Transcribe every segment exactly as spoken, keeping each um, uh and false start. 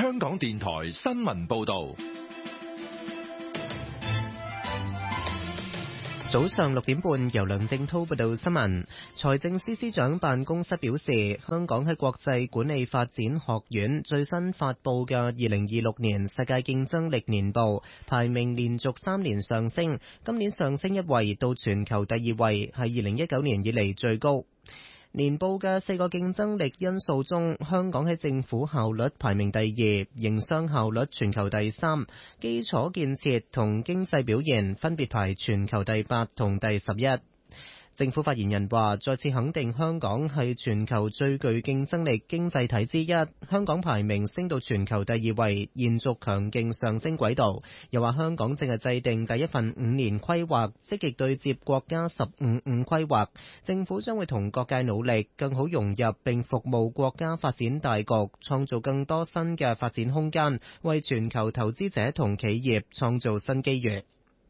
香港電台新聞報道。 早上六點半，由梁正滔報道新聞。財政司司長辦公室表示，香港喺國際管理發展學院最新發佈嘅二零二六年世界競爭力年報，排名連續三年上升，今年上升一位到全球第二位，係二零一九年以嚟最高。年報嘅四個競爭力因素中，香港喺政府效率排名第二，營商效率全球第三，基礎建設同經濟表現分別排全球第八同第十一。政府發言人話，再次肯定香港係全球最具競爭力經濟體之一，香港排名升到全球第二位，延續強勁上升軌道。又話香港正係制定第一份五年規劃，積極對接國家十五五規劃，政府將會同各界努力，更好融入並服務國家發展大局，創造更多新嘅發展空間，為全球投資者同企業創造新機遇。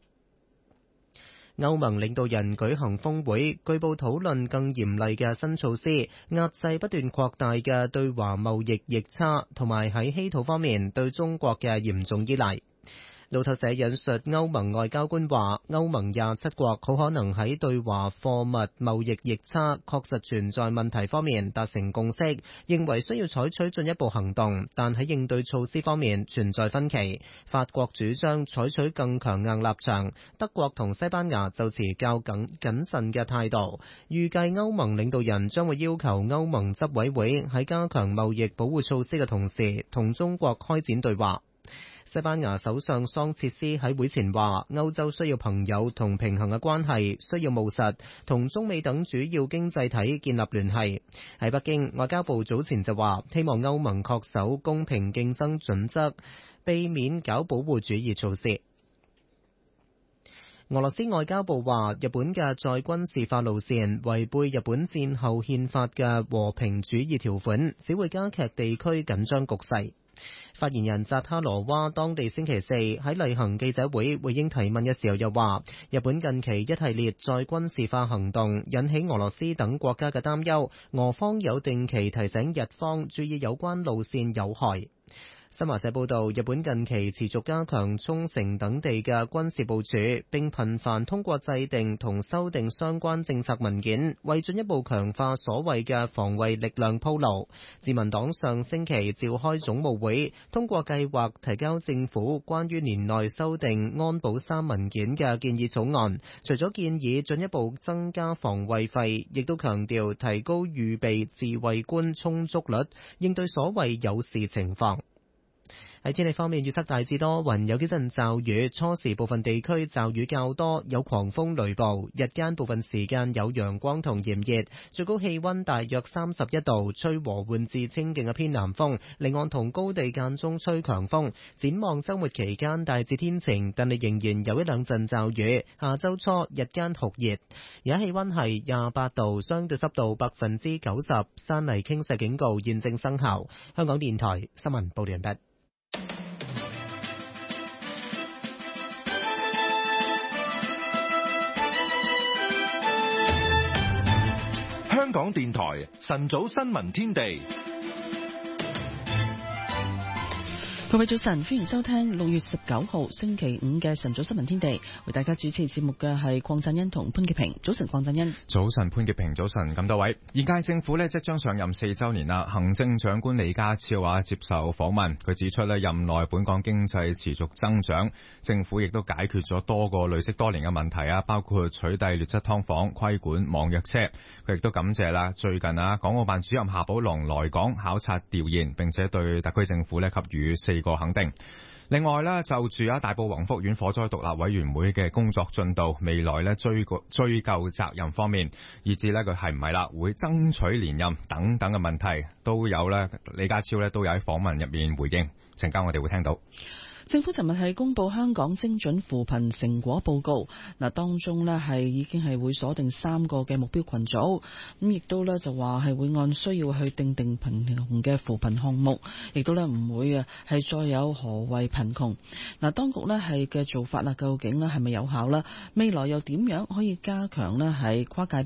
歐盟領導人舉行峰會，據報討論更嚴厲嘅新措施，壓制不斷擴大嘅對華貿易逆差，同埋喺稀土方面對中國嘅嚴重依賴。路透社引述歐盟外交官話，歐盟廿七國好可能喺對華貨物貿易逆差確實存在問題方面達成共識，認為需要採取進一步行動，但喺應對措施方面存在分歧。法國主張採取更強硬立場，德國同西班牙就持較謹謹慎嘅態度。預計歐盟領導人將會要求歐盟執委會喺加強貿易保護措施嘅同時，同中國開展對話。西班牙首相桑切斯喺會前話，歐洲需要朋友同平衡嘅關係，需要務實，同中美等主要經濟體建立聯繫。喺北京，外交部早前就話，希望歐盟恪守公平競爭準則，避免搞保護主義措施。俄羅斯外交部話，日本嘅再軍事化路線違背日本戰後憲法嘅和平主義條款，只會加劇地區緊張局勢。發言人扎哈羅娃當地星期四喺例行記者會回應提問嘅時候又話，日本近期一系列再軍事化行動引起俄羅斯等國家嘅擔憂，俄方有定期提醒日方注意有關路線有害。新華社報道，日本近期持續加強沖繩等地嘅軍事部署，並頻繁通過制定同修訂相關政策文件，為進一步強化所謂嘅防衛力量鋪路。自民黨上星期召開總務會，通過計劃提交政府關於年內修訂安保三文件嘅建議草案，除咗建議進一步增加防衛費，亦都強調提高預備自衛官充足率，應對所謂有事情況。喺天氣方面，預測大致多雲，有幾陣驟雨，初時部分地區驟雨較多，有狂風雷暴，日間部分時間有陽光同炎熱，最高氣溫大約三十一度，吹和緩至清勁嘅偏南風，離岸同高地間中吹強風。展望週末期間大致天晴，但係仍然有一兩陣驟雨。下週初日間酷熱，而家氣溫係廿八度，相對濕度百分之九十，山泥傾瀉警告現正生效。香港電台新聞報道完畢。 香港電台晨早新聞天地， 各位早晨，歡迎收聽六月十九號星期五嘅晨早新聞天地。為大家主持節目嘅係鄺振欣同潘潔平。早晨，鄺振欣。 早晨，潘潔平。早晨，咁多位。現屆政府呢即將上任四周年啦。行政長官李家超啊接受訪問，佢指出呢任內本港經濟持續增長，政府亦都解決咗多個累積多年嘅問題啊，包括取締劣質劏房、規管網約車。佢亦都感謝啦，最近啊，港澳辦主任夏寶龍來港考察調研，並且對特區政府呢給予四個肯定。另外呢，就住啊大埔宏福苑火災獨立委員會嘅工作進度，未來呢追究追究責任方面，以至呢佢係唔係啦會爭取連任等等嘅問題，都有呢李家超呢都有喺訪問入面回應。陣間我哋會聽到。 政府尋日係公布香港精準扶貧成果報告，嗱當中呢係已經係會鎖定三個嘅目標群組，咁亦都呢就話係會按需要去定定貧窮嘅扶貧項目，亦都呢唔會啊係再有何謂貧窮。嗱當局呢係嘅做法啦，究竟呢係咪有效啦？未來又點樣可以加強呢係跨界別、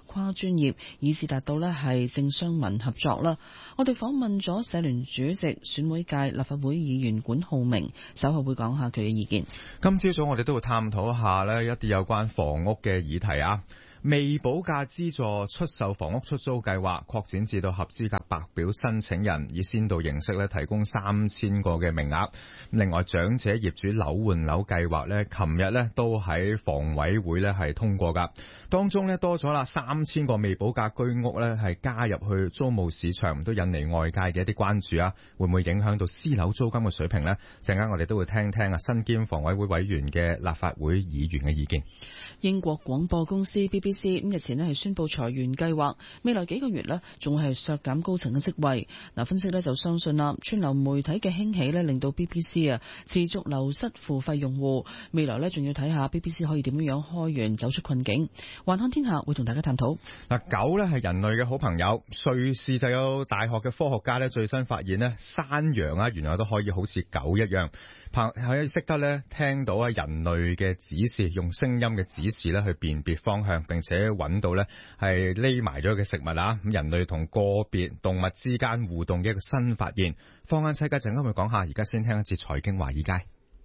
跨專業，以至達到呢係政商民合作啦。我哋訪問咗社聯主席、選委界立法會議員管浩鳴，稍後會講下佢嘅意見。 今朝早我哋都會探討一下呢一啲有關房屋嘅議題啊。未補價資助出售房屋出租計劃擴展至到合資格白表申請人，以先導形式咧提供三千個嘅名額。另外，長者業主樓換樓計劃咧，琴日咧都喺房委會咧係通過噶。當中咧多咗啦三千個未補價居屋咧係加入去租務市場，都引嚟外界嘅一啲關注啊。會唔會影響到私樓租金嘅水平呢？陣間我哋都會聽聽啊，身兼房委會委員嘅立法會議員嘅意見。 英國廣播公司 B B C 咁日前咧係宣布裁員計劃，未來幾個月咧仲係削減高層嘅職位。嗱，分析咧就相信啦，串流媒體嘅興起咧令到 B B C 啊持續流失付費用戶，未來咧仲要睇下 B B C 可以點樣樣開源走出困境。環看天下會同大家探討。嗱， 狗咧係人類嘅好朋友，瑞士就有大學嘅科學家咧最新發現咧，山羊啊原來都可以好似狗一樣，可以識得咧聽到啊人類嘅指示，用聲音嘅指示咧去辨別方向，並且揾到咧係匿埋咗嘅食物啊！咁人類同個別動物之間互動嘅一個新發現。放眼世界陣間會講下，而家先聽一節財經華爾街。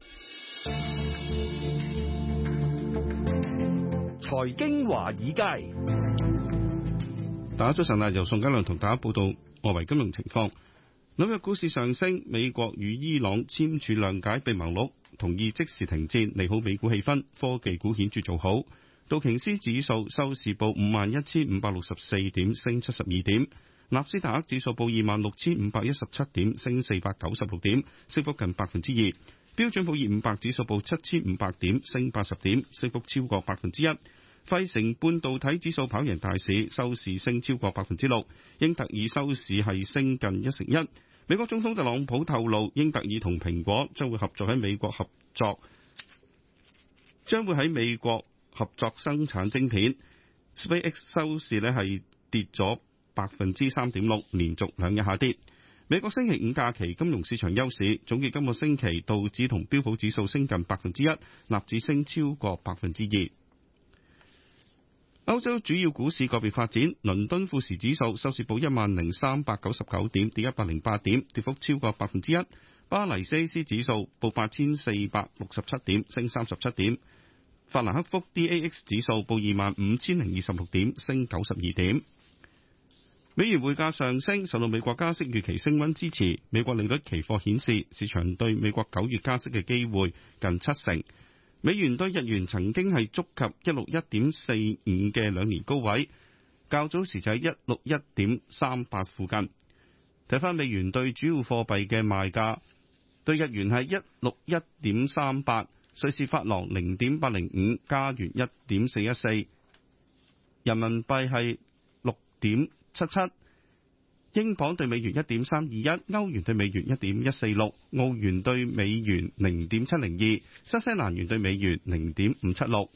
財經華爾街， 大家早晨啊！由宋嘉良同大家報道外圍金融情況。紐約股市上升，美國與伊朗簽署諒解備忘錄，同意即時停戰，利好美股氣氛。科技股顯著做好，道瓊斯指數收市報五萬一千五百六十四點，升七十二點；納斯達克指數報二萬六千五百一十七點，升四百九十六點，升幅近百分之二。標準普爾五百指數報七千五百點，升八十點，升幅超過百分之一。費城半導體指數跑贏大市，收市升超過百分之六。英特爾收市係升近一成一。美國總統特朗普透露，英特爾同蘋果將會合作喺美國合作，將會喺美國合作生產晶片。SpaceX 收市呢係跌咗百分之三點六，連續兩日下跌。美國星期五假期金融市場休市，總結今個星期道指同標普指數升近百分之一，納指升超過百分之二。歐洲主要股市個別發展，倫敦富時指數收市報一萬零三百九十九點，跌一百零八點，跌幅超過百分之一。巴黎 C A C 指數報八千四百六十七點，升三十七點。法蘭克福 D A X 指數報二萬五千零二十六點，升九十二點。美元匯價上升，受到美國加息預期升溫支持。美國利率期貨顯示，市場對美國九月加息嘅機會近七成。美元對日元曾經係觸及一六一點四五嘅兩年高位，較早時就喺一六一點三八附近。睇返美元對主要貨幣嘅賣價，對日元係一六一點三八，瑞士法郎零點八零五，加元一點四一四，人民幣係六點七七。英鎊對美元一點三二一，歐元對美元一點一四六，澳元對美元零點七零二，新西蘭元對美元零點五七六。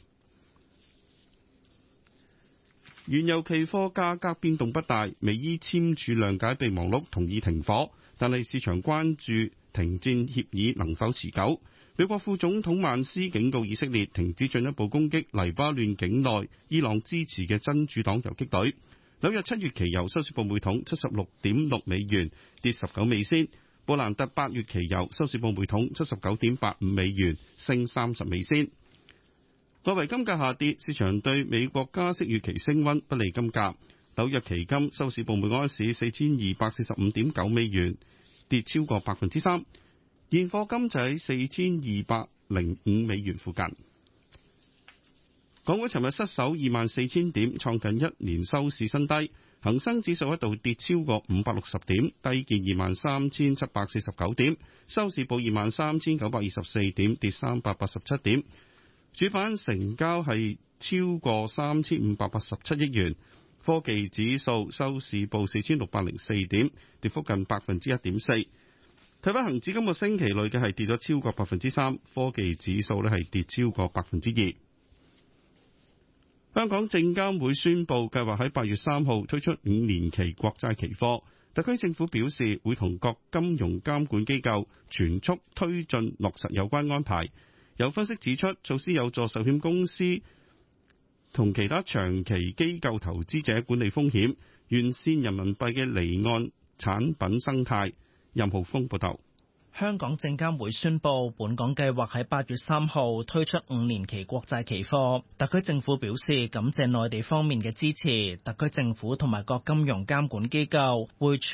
原油期貨價格變動不大，美伊簽署諒解備忘錄，同意停火，但係市場關注停戰協議能否持久。美國副總統曼斯警告以色列停止進一步攻擊黎巴嫩境內伊朗支持嘅真主黨游擊隊。紐約七月期油收市報每桶七十六點六美元，跌十九美仙。布蘭特八月期油收市報每桶七十九點八五美元，升三十美仙。外圍金價下跌，市場對美國加息預期升溫，不利金價。紐約期金收市報每盎司四千二百四十五點九美元，跌超過百分之三。現貨金就喺四千二百零五美元附近。港股尋日失守二萬四千點，創近一年收市新低。恒生指數一度跌超過五百六十點，低見二萬三千七百四十九點，收市報二萬三千九百二十四點，跌三百八十七點。主板成交係超過三千五百八十七億元。科技指數收市報四千六百零四點，跌幅近百分之一點四。睇返恒指今個星期內嘅係跌咗超過百分之三，科技指數呢係跌超過百分之二。香港證監會宣布計劃喺八月三號推出五年期國債期貨。特區政府表示會同各金融監管機構全速推進落實有關安排。有分析指出，措施有助壽險公司同其他長期機構投資者管理風險，完善人民幣嘅離岸產品生態。任浩峰報道。 香港證監會宣布，本港計劃喺八月三號推出五年期國債期貨。特區政府表示感謝內地方面嘅支持，特區政府同埋各金融監管機構會